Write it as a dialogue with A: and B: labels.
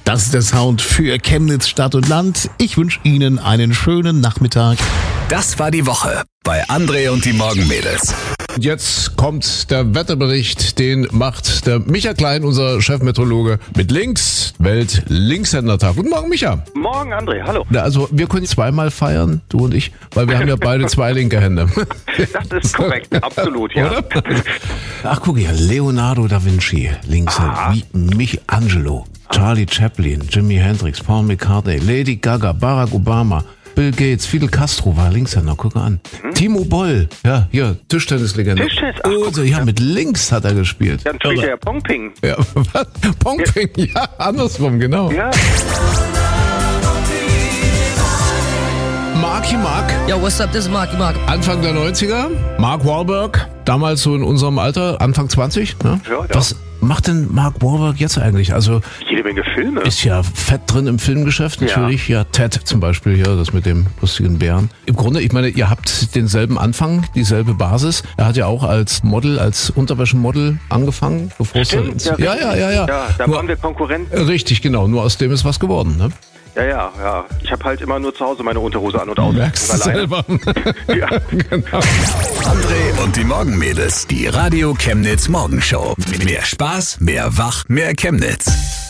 A: Das ist der Sound für Chemnitz Stadt und Land. Ich wünsche Ihnen einen schönen Nachmittag.
B: Das war die Woche bei André und die Morgenmädels.
C: Jetzt kommt der Wetterbericht, den macht der Micha Klein, unser Chefmeteorologe, mit Links, Welt-Linkshändertag. Guten Morgen, Micha.
D: Morgen, André, hallo.
C: Also wir können zweimal feiern, du und ich, weil wir haben ja beide zwei linke Hände.
D: Das ist korrekt, absolut, ja.
C: Oder? Ach, guck hier, Leonardo da Vinci, Linkshänder, Michelangelo, Charlie Chaplin, Jimi Hendrix, Paul McCartney, Lady Gaga, Barack Obama, Bill Gates, Fidel Castro war Linkshänder, guck an. Timo Boll, ja, hier, Tischtennislegende.
D: Tischtennis, ach,
C: Oh, ja, mit links hat er gespielt.
D: Dann spielt er ja Pongping.
C: Ja, was? Pongping, ja, andersrum, genau.
D: Ja.
C: Marky Mark,
E: Yo, what's up? This is Marky Mark.
C: Anfang der 90er, Mark Wahlberg, damals so in unserem Alter, Anfang 20. Ne?
D: Ja.
C: Was macht denn Mark Wahlberg jetzt eigentlich? Also
D: Jede Menge Filme.
C: ist ja fett drin im Filmgeschäft natürlich. Ja, Ted zum Beispiel hier, das mit dem lustigen Bären. Im Grunde, ich meine, ihr habt denselben Anfang, dieselbe Basis. Er hat ja auch als Model, als Unterwäschemodel angefangen. Bevor
D: Stimmt,
C: es ja.
D: Ja, da waren wir Konkurrenten.
C: Richtig, genau. Nur aus dem ist was geworden, ne?
D: Ja. Ich habe halt immer nur zu Hause meine Unterhose an und aus.
C: Merkst du selber.
D: Ja.
C: Genau.
B: André und die Morgenmädels, die Radio Chemnitz Morgenshow. Mehr Spaß, mehr Wach, mehr Chemnitz.